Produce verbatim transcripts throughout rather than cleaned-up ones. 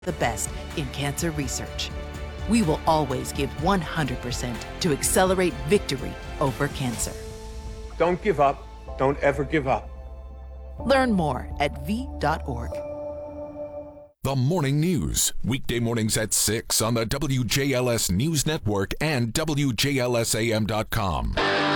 the best in cancer research. We will always give one hundred percent to accelerate victory over cancer. Don't give up. Don't ever give up. Learn more at v dot org. The Morning News, weekday mornings at six on the W J L S News Network and W J L S A M dot com.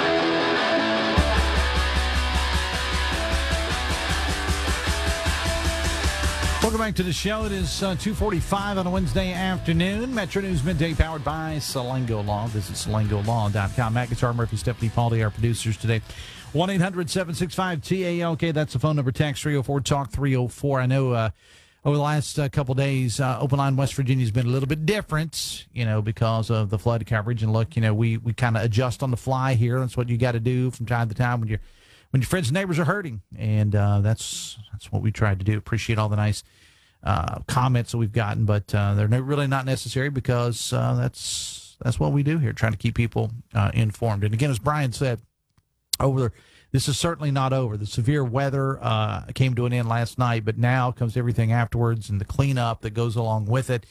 Welcome back to the show. It is uh, two forty-five on a Wednesday afternoon. Metro News Midday powered by Salango Law. Visit salango law dot com. Matt Guitar, Murphy, Stephanie Pauley, our producers today. one eight hundred seven six five T A L K. That's the phone number. Text three oh four talk three oh four. I know uh, over the last uh, couple days, uh, Open Line West Virginia has been a little bit different, you know, because of the flood coverage. And look, you know, we, we kind of adjust on the fly here. That's what you got to do from time to time when you're when your friends and neighbors are hurting. And uh, that's that's what we tried to do. Appreciate all the nice uh, comments that we've gotten, but uh, they're really not necessary because uh, that's that's what we do here, trying to keep people uh, informed. And again, as Brian said, over this is certainly not over. The severe weather uh, came to an end last night, but now comes everything afterwards and the cleanup that goes along with it.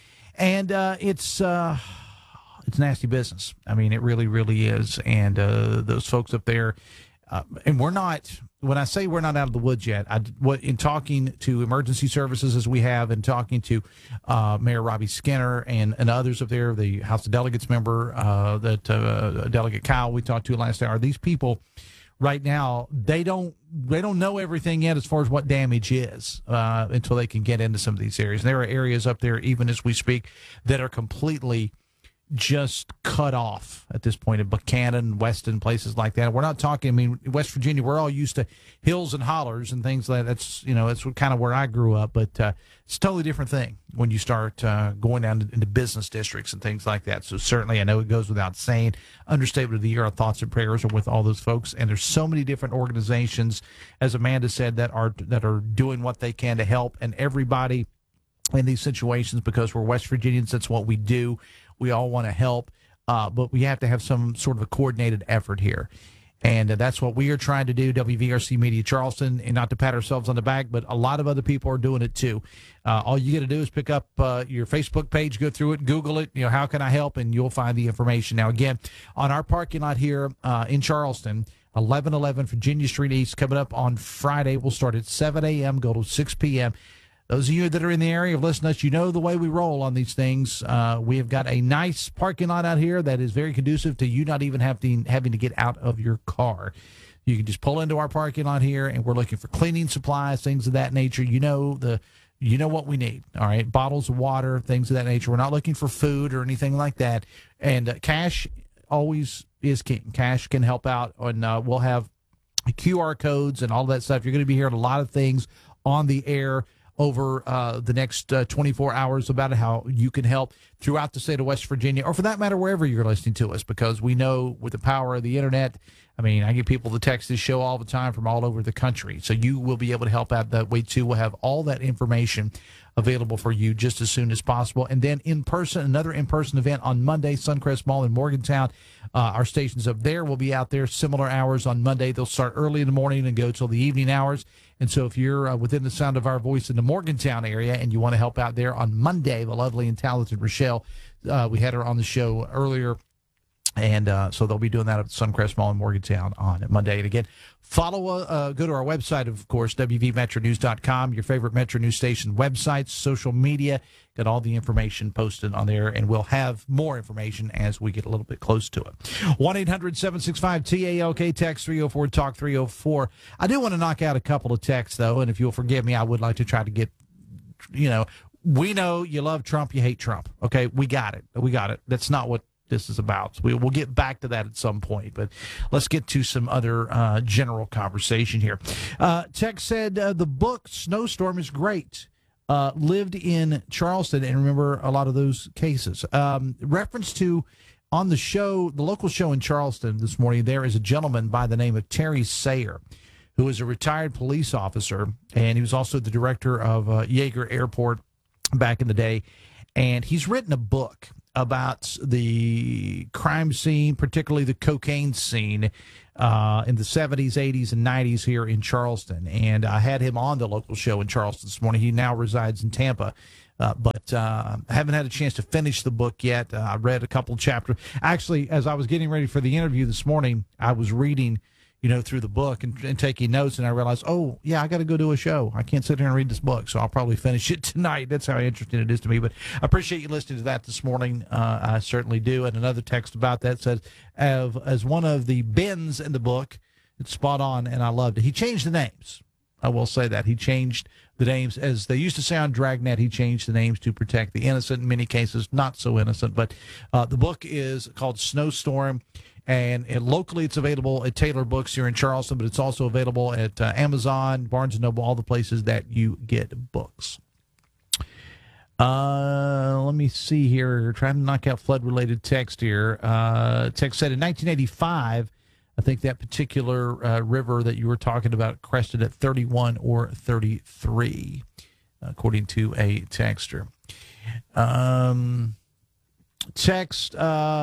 And uh, it's uh, it's nasty business. I mean, it really, really is. And uh, those folks up there, uh, and we're not, when I say we're not out of the woods yet, I, what, in talking to emergency services as we have and talking to uh, Mayor Robbie Skinner and, and others up there, the House of Delegates member, uh, that uh, Delegate Kyle we talked to last hour, these people right now, they don't they don't know everything yet as far as what damage is uh, until they can get into some of these areas. And there are areas up there, even as we speak, that are completely just cut off at this point in Buchanan, Weston, places like that. We're not talking, I mean, West Virginia, we're all used to hills and hollers and things like that. That's, you know, that's kind of where I grew up, but uh, it's a totally different thing when you start uh, going down into business districts and things like that. So certainly, I know it goes without saying, understatement of the year, our thoughts and prayers are with all those folks. And there's so many different organizations, as Amanda said, that are that are doing what they can to help. And everybody in these situations, because we're West Virginians, that's what we do. We all want to help, uh, but we have to have some sort of a coordinated effort here. And uh, that's what we are trying to do, W V R C Media Charleston, and not to pat ourselves on the back, but a lot of other people are doing it too. Uh, all you got to do is pick up uh, your Facebook page, go through it, Google it, you know, how can I help, and you'll find the information. Now, again, on our parking lot here uh, in Charleston, eleven eleven Virginia Street East, coming up on Friday. We'll start at seven a.m., go to six p.m., Those of you that are in the area of listening to us, you know the way we roll on these things. Uh, we have got a nice parking lot out here that is very conducive to you not even having, having to get out of your car. You can just pull into our parking lot here, and we're looking for cleaning supplies, things of that nature. You know the, you know what we need, all right? Bottles of water, things of that nature. We're not looking for food or anything like that. And uh, cash always is king. Cash can help out, and uh, we'll have Q R codes and all that stuff. You're going to be hearing a lot of things on the air over uh, the next uh, twenty-four hours about how you can help throughout the state of West Virginia, or for that matter, wherever you're listening to us, because we know with the power of the internet, I mean, I get people to text this show all the time from all over the country. So you will be able to help out that way, too. We'll have all that information available for you just as soon as possible. And then in person, another in-person event on Monday, Suncrest Mall in Morgantown. Uh, our stations up there will be out there similar hours on Monday. They'll start early in the morning and go till the evening hours. And so if you're uh, within the sound of our voice in the Morgantown area and you want to help out there on Monday, the lovely and talented Rochelle, uh, we had her on the show earlier. And uh, so they'll be doing that at Suncrest Mall in Morgantown on Monday. And again, follow, uh, go to our website, of course, w v metro news dot com, your favorite Metro News station websites, social media. Got all the information posted on there, and we'll have more information as we get a little bit close to it. one eight hundred seven six five T A L K, text three oh four talk three oh four. I do want to knock out a couple of texts, though, and if you'll forgive me, I would like to try to get, you know, we know you love Trump, you hate Trump. Okay, we got it. We got it. That's not what this is about. We, we'll get back to that at some point, but let's get to some other uh, general conversation here. Uh, Tex said uh, the book Snowstorm is great. Uh, lived in Charleston, and remember a lot of those cases. Um, reference to on the show, the local show in Charleston this morning, there is a gentleman by the name of Terry Sayer, who is a retired police officer, and he was also the director of uh, Yeager Airport back in the day, and he's written a book about the crime scene, particularly the cocaine scene uh, in the seventies, eighties, and nineties here in Charleston. And I had him on the local show in Charleston this morning. He now resides in Tampa, Uh, but uh, I haven't had a chance to finish the book yet. Uh, I read a couple chapters. Actually, as I was getting ready for the interview this morning, I was reading, you know, through the book and, and taking notes, and I realized, oh, yeah, I got to go do a show. I can't sit here and read this book, so I'll probably finish it tonight. That's how interesting it is to me. But I appreciate you listening to that this morning. Uh, I certainly do. And another text about that says, as, as one of the Bens in the book, it's spot on, and I loved it. He changed the names. I will say that. He changed the names. As they used to say on Dragnet, he changed the names to protect the innocent, in many cases not so innocent. But uh, the book is called Snowstorm, and it, locally it's available at Taylor Books here in Charleston, but it's also available at uh, Amazon, Barnes and Noble, all the places that you get books. Uh, let me see here. Trying to knock out flood-related text here. Uh, text said in nineteen eighty-five, I think that particular uh, river that you were talking about crested at thirty-one or thirty-three, according to a texter. Um, text,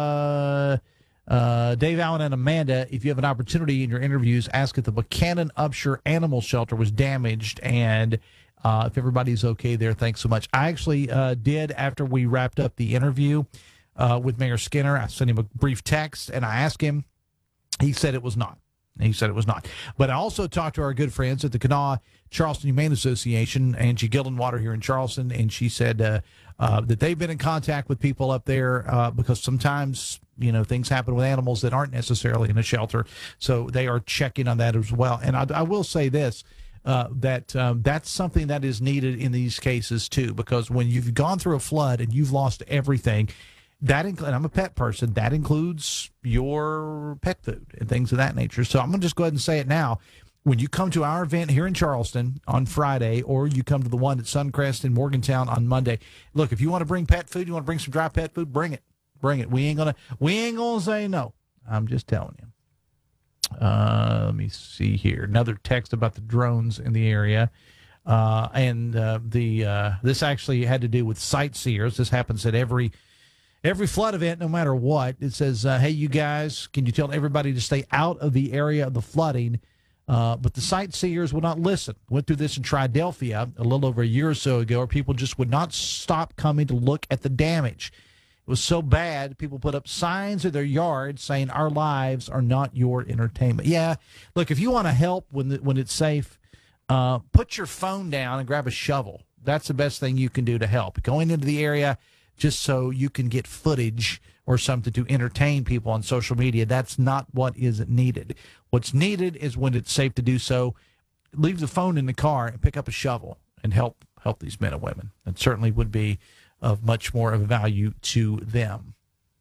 uh, uh, Dave Allen and Amanda, if you have an opportunity in your interviews, ask if the Buchanan Upshur Animal Shelter was damaged and uh, if everybody's okay there. Thanks so much. I actually uh, did, after we wrapped up the interview uh, with Mayor Skinner, I sent him a brief text and I asked him. He said it was not. He said it was not. But I also talked to our good friends at the Kanawha Charleston Humane Association, Angie Gillenwater here in Charleston, and she said uh, uh, that they've been in contact with people up there uh, because sometimes, you know, things happen with animals that aren't necessarily in a shelter. So they are checking on that as well. And I, I will say this, uh, that um, that's something that is needed in these cases too, because when you've gone through a flood and you've lost everything, that inc- and I'm a pet person, that includes your pet food and things of that nature. So I'm going to just go ahead and say it now. When you come to our event here in Charleston on Friday, or you come to the one at Suncrest in Morgantown on Monday, look, if you want to bring pet food, you want to bring some dry pet food, bring it. Bring it. We ain't going to we ain't gonna say no. I'm just telling you. Uh, let me see here. Another text about the drones in the area. Uh, and uh, the uh, this actually had to do with sightseers. This happens at every Every flood event, no matter what. It says, uh, hey, you guys, can you tell everybody to stay out of the area of the flooding? Uh, but the sightseers would not listen. Went through this in Triadelphia a little over a year or so ago, where people just would not stop coming to look at the damage. It was so bad, people put up signs in their yards saying, our lives are not your entertainment. Yeah, look, if you want to help when the, when it's safe, uh, put your phone down and grab a shovel. That's the best thing you can do to help. Going into the area just so you can get footage or something to entertain people on social media, that's not what is needed. What's needed is when it's safe to do so, leave the phone in the car and pick up a shovel and help help these men and women. It certainly would be of much more of a value to them.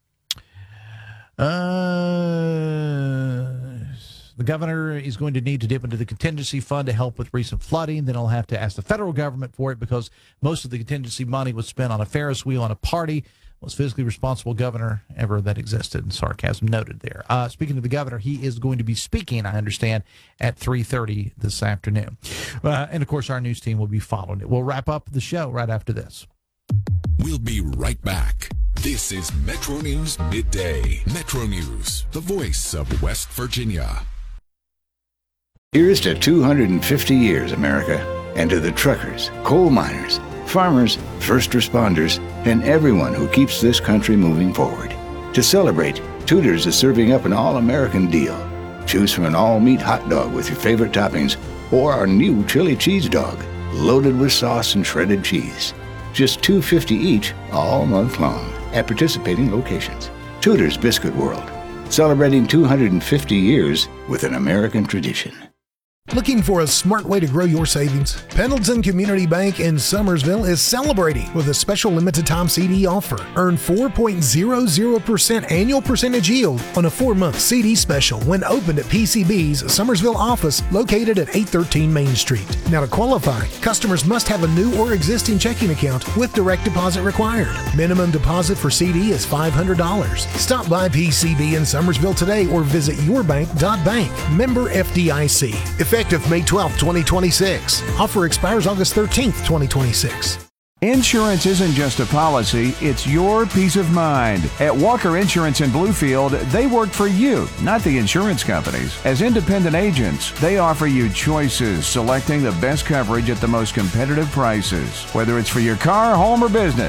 Uh, the governor is going to need to dip into the contingency fund to help with recent flooding. Then he'll have to ask the federal government for it because most of the contingency money was spent on a Ferris wheel and a party. Most fiscally responsible governor ever that existed, and sarcasm noted there. Uh, speaking of the governor, he is going to be speaking, I understand, at three thirty this afternoon. Uh, and, of course, our news team will be following it. We'll wrap up the show right after this. We'll be right back. This is Metro News Midday. Metro News, the voice of West Virginia. Here's to two hundred fifty years, America, and to the truckers, coal miners, farmers, first responders, and everyone who keeps this country moving forward. To celebrate, Tudor's is serving up an all-American deal. Choose from an all-meat hot dog with your favorite toppings or our new chili cheese dog, loaded with sauce and shredded cheese. Just two dollars and fifty cents each all month long at participating locations. Tudor's Biscuit World, celebrating two hundred fifty years with an American tradition. Looking for a smart way to grow your savings? Pendleton Community Bank in Summersville is celebrating with a special limited-time C D offer. Earn four point zero zero percent annual percentage yield on a four-month C D special when opened at P C B's Summersville office located at eight thirteen Main Street. Now, to qualify, customers must have a new or existing checking account with direct deposit required. Minimum deposit for C D is five hundred dollars. Stop by P C B in Summersville today or visit yourbank dot bank. Member F D I C. Effective May twelfth, twenty twenty-six. Offer expires August thirteenth, twenty twenty-six. Insurance isn't just a policy, it's your peace of mind. At Walker Insurance in Bluefield, they work for you, not the insurance companies. As independent agents, they offer you choices, selecting the best coverage at the most competitive prices. Whether it's for your car, home, or business,